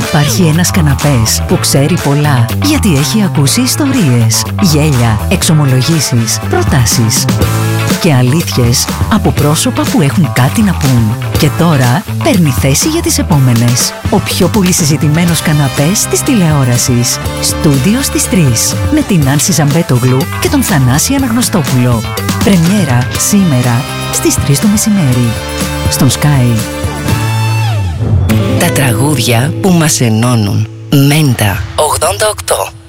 Υπάρχει ένας καναπές που ξέρει πολλά, γιατί έχει ακούσει ιστορίες, γέλια, εξομολογήσεις, προτάσεις και αλήθειες από πρόσωπα που έχουν κάτι να πούν. Και τώρα παίρνει θέση για τις επόμενες. Ο πιο πολύ συζητημένος καναπές της τηλεόρασης. Στούντιο στις 3. Με την Άνση Ζαμπέτογλου και τον Θανάση Αναγνωστόπουλο. Πρεμιέρα σήμερα στις 3 το μεσημέρι. Στον Sky. Τα τραγούδια που μας ενώνουν. Μέντα 88.